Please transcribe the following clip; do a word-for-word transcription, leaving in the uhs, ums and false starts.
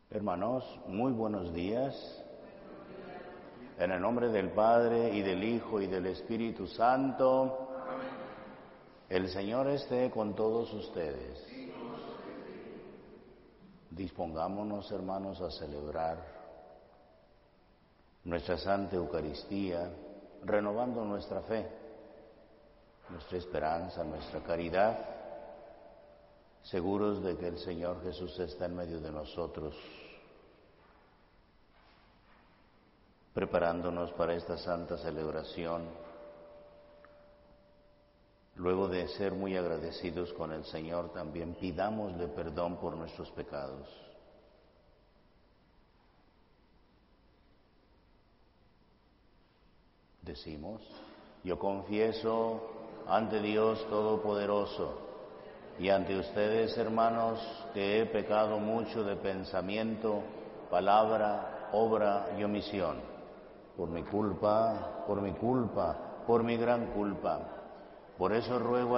Hermanos, muy buenos días. En el nombre del Padre, y del Hijo, y del Espíritu Santo. El Señor esté con todos ustedes. Dispongámonos, hermanos, a celebrar nuestra Santa Eucaristía, renovando nuestra fe, nuestra esperanza, nuestra caridad, seguros de que el Señor Jesús está en medio de nosotros, preparándonos para esta santa celebración. Luego de ser muy agradecidos con el Señor, también pidámosle perdón por nuestros pecados. Decimos: yo confieso ante Dios Todopoderoso y ante ustedes, hermanos, que he pecado mucho de pensamiento, palabra, obra y omisión, por mi culpa, por mi culpa, por mi gran culpa. Por eso ruego